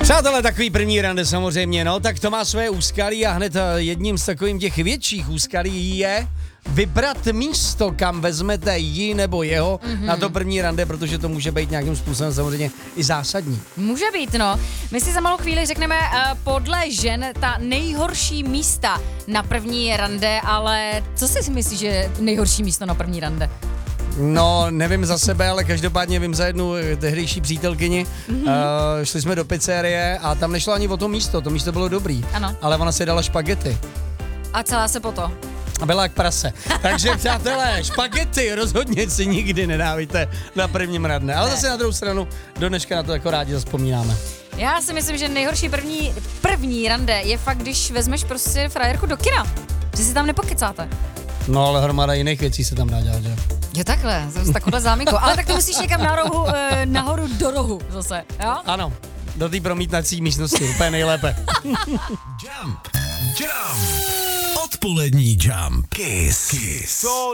Přátelé, takový první rande samozřejmě, no, tak to má své úskalí a hned jedním z takovým těch větších úskalí je vybrat místo, kam vezmete ji nebo jeho na to první rande, protože to může být nějakým způsobem samozřejmě i zásadní. Může být, no. My si za malou chvíli řekneme podle žen ta nejhorší místa na první rande, ale co si myslíš, že je nejhorší místo na první rande? No, nevím za sebe, ale každopádně vím za jednu tehdejší přítelkyni. Šli jsme do pizzerie a tam nešlo ani o to místo bylo dobrý. Ano. Ale ona si dala špagety. A celá se po to. A byla jak prase. Takže přátelé, špagety rozhodně si nikdy nedávajte na prvním rande. Ale zase na druhou stranu, do dneška na to jako rádi zaspomínáme. Já si myslím, že nejhorší první rande je fakt, když vezmeš prostě frajerku do kina. Že si tam nepokecáte. No ale hromada jiných věcí se tam dá dělat, že? Jo takhle, s takovouhle záminkou. Ale tak to musíš někam nahoru do rohu zase, jo? Ano, do té promítací místnosti, úplně nejlépe. Jump. Odpolední Jump. Kiss.